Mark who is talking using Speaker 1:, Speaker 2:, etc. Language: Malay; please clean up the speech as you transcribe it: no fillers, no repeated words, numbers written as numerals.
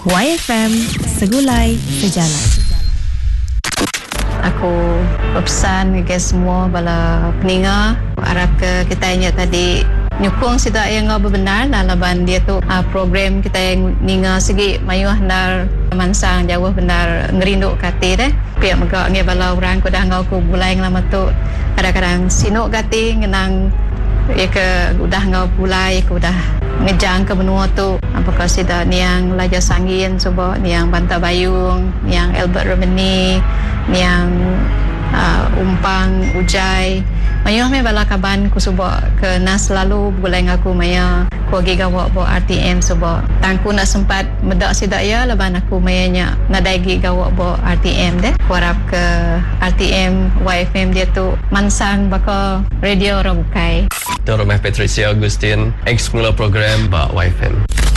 Speaker 1: YFM Segulai Sejalan.
Speaker 2: Aku berpesan ke semua bala peninga, harap ke kita ingat tadi nyukung sida yang benar laban dia tu program kita yang ninga segi mayuh nar mansang jauh benar ngerindu kati deh pihak megak ngi bala orang ku dah ngau ku bulai lama tu kadang-kadang sinuk kati ngenang ya ke udah ngau bulai ku dah ngejang ke benua tu apakah sida niang Laja Sangin coba niang Banta Bayung niang Albert Romani niang Umpang Ujai mayuh me bala kaban ku suba ke nas selalu bulai ngaku maya ku agi gawak bo RTM suba tangku nak sempat medak sidak ya leban aku mayanya nadaigi gawak bo RTM deh ku harap ke RTM YFM dia tu mansang baka radio orang bukai
Speaker 3: Itu Rumah Patricia Agustin ex mula program Pak YFM.